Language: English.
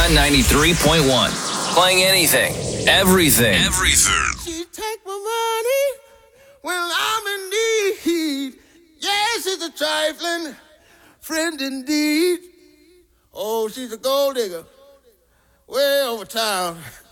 Fun 93.1. Playing anything, everything. She take my money when I'm in need. Yes, she's a trifling friend indeed. Oh, she's a gold digger way over town.